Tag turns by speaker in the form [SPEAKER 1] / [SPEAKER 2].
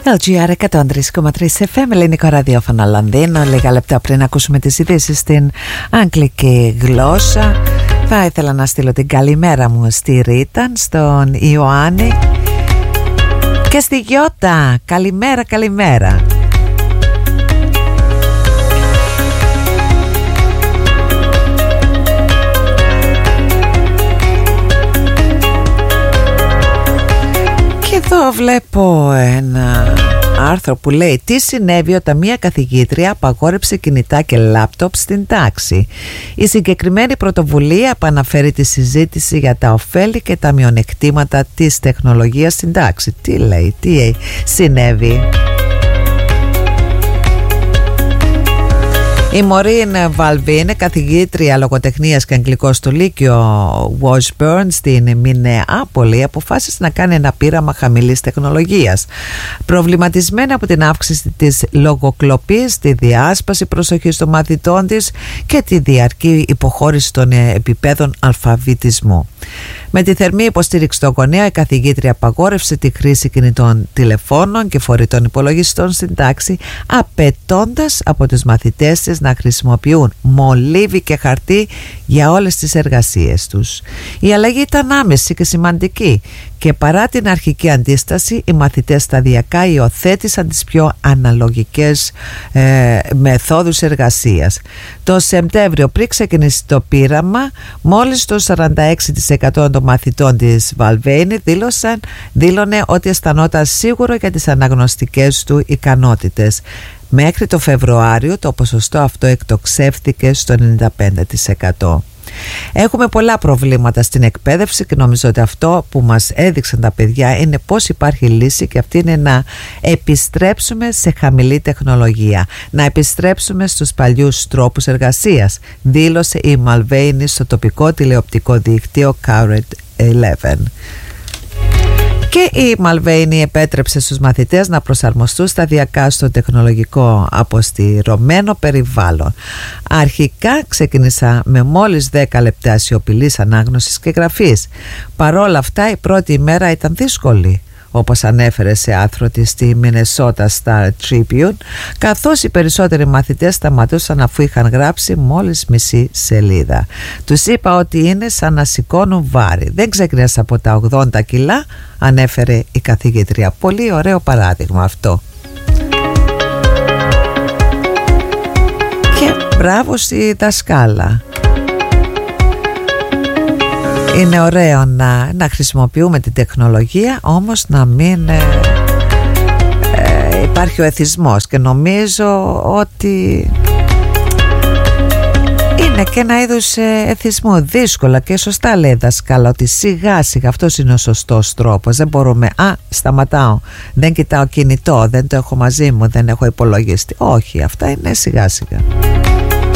[SPEAKER 1] LGR 103,3 FM, ελληνικό ραδιόφωνο Λονδίνο. Λίγα λεπτά πριν ακούσουμε τις ειδήσεις στην αγγλική γλώσσα, θα ήθελα να στείλω την καλημέρα μου στη Ρίτα, στον Ιωάννη και στη Γιώτα. Καλημέρα, καλημέρα. Εδώ βλέπω ένα άρθρο που λέει τι συνέβη όταν μία καθηγήτρια απαγόρεψε κινητά και λάπτοπ στην τάξη. Η συγκεκριμένη πρωτοβουλία επαναφέρει τη συζήτηση για τα ωφέλη και τα μειονεκτήματα της τεχνολογίας στην τάξη. Τι λέει, τι συνέβη? Η Μωρίν Βαλβίν, καθηγήτρια λογοτεχνίας και αγγλικό στο Λύκειο Washburn στην Μινεάπολη, αποφάσισε να κάνει ένα πείραμα χαμηλής τεχνολογίας. Προβληματισμένη από την αύξηση της λογοκλοπής, τη διάσπαση προσοχής των μαθητών της και τη διαρκή υποχώρηση των επιπέδων αλφαβητισμού. Με τη θερμή υποστήριξη των γονέων, η καθηγήτρια απαγόρευσε τη χρήση κινητών τηλεφώνων και φορητών υπολογιστών στην τάξη, απαιτώντας από τους μαθητές της να χρησιμοποιούν μολύβι και χαρτί για όλες τις εργασίες τους. Η αλλαγή ήταν άμεση και σημαντική και παρά την αρχική αντίσταση, οι μαθητές σταδιακά υιοθέτησαν τις πιο αναλογικές μεθόδους εργασίας. Το Σεπτέμβριο, πριν ξεκινήσει το πείραμα, μόλις το 46% των μαθητών της Βαλβέινη δήλωνε ότι αισθανόταν σίγουρο για τις αναγνωστικές του ικανότητες. Μέχρι το Φεβρουάριο το ποσοστό αυτό εκτοξεύτηκε στο 95%. Έχουμε πολλά προβλήματα στην εκπαίδευση και νομίζω ότι αυτό που μας έδειξαν τα παιδιά είναι πως υπάρχει λύση, και αυτή είναι να επιστρέψουμε σε χαμηλή τεχνολογία, να επιστρέψουμε στους παλιούς τρόπους εργασίας, δήλωσε η Μαλβέινη στο τοπικό τηλεοπτικό δίκτυο Current 11. Και η Μαλβέινη επέτρεψε στους μαθητές να προσαρμοστούν σταδιακά στο τεχνολογικό αποστηρωμένο περιβάλλον. Αρχικά ξεκίνησα με μόλις 10 λεπτά σιωπηλής ανάγνωσης και γραφής. Παρόλα αυτά η πρώτη ημέρα ήταν δύσκολη, όπως ανέφερε σε άρθρο της στη Minnesota Star Tribune, καθώς οι περισσότεροι μαθητές σταματούσαν αφού είχαν γράψει μόλις μισή σελίδα. Τους είπα ότι είναι σαν να σηκώνουν βάρη. Δεν ξεκίνησα από τα 80 κιλά, ανέφερε η καθηγήτρια. Πολύ ωραίο παράδειγμα αυτό. Και μπράβο στη δασκάλα. Είναι ωραίο να χρησιμοποιούμε την τεχνολογία, όμως να μην υπάρχει ο εθισμός, και νομίζω ότι είναι και ένα είδος εθισμού. Δύσκολα και σωστά λέει η δασκάλα ότι σιγά σιγά αυτός είναι ο σωστός τρόπος. Δεν μπορούμε, σταματάω, δεν κοιτάω κινητό, δεν το έχω μαζί μου, δεν έχω υπολογιστή. Όχι, αυτά είναι σιγά σιγά.